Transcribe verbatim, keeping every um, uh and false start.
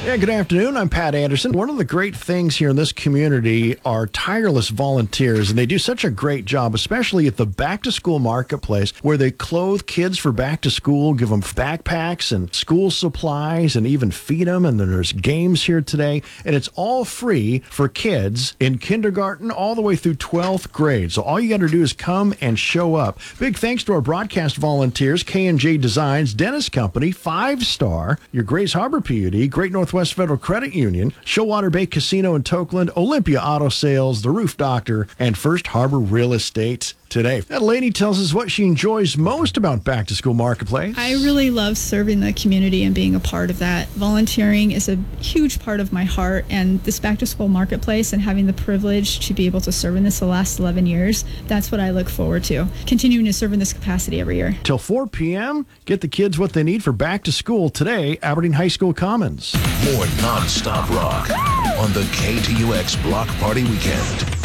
Yeah, good afternoon. I'm Pat Anderson. One of the great things here in this community are tireless volunteers, and they do such a great job, especially at the back-to-school marketplace, where they clothe kids for back to school, give them backpacks and school supplies, and even feed them. And then there's games here today, and it's all free for kids in kindergarten all the way through twelfth grade. So all you got to do is come and show up. Big thanks to our broadcast volunteers, K and J Designs, Dennis Company, Five Star, your Grays Harbor P U D, Great Northwest Federal Credit Union, Showwater Bay Casino in Tokeland, Olympia Auto Sales, The Roof Doctor, and First Harbor Real Estate today. That lady tells us what she enjoys most about Back to School Marketplace. I really love serving the community and being a part of that. Volunteering is a huge part of my heart, and this Back to School Marketplace and having the privilege to be able to serve in this the last eleven years, that's what I look forward to. Continuing to serve in this capacity every year. Till four p.m., get the kids what they need for back to school today, Aberdeen High School Commons. More non-stop rock on the K T U X Block Party Weekend.